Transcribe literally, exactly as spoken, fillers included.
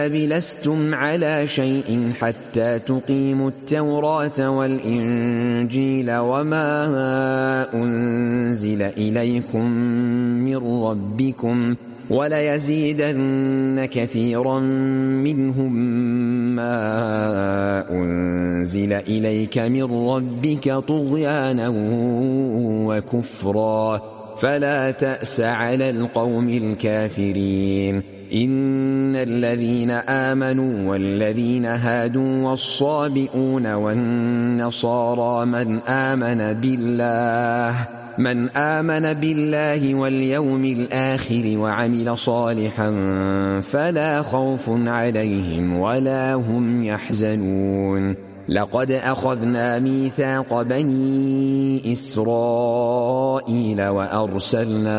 لستم على شيء حتى تقيموا التوراة والإنجيل وما أنزل إليكم من ربكم وليزيدن كثيرا منهم ما أنزل إليك من ربك طغيانا وكفرا فلا تأس على القوم الكافرين. إن الذين آمنوا والذين هادوا والصابئون والنصارى من آمن بالله من آمن بالله واليوم الآخر وعمل صالحا فلا خوف عليهم ولا هم يحزنون. لقد أخذنا ميثاق بني إسرائيل وأرسلنا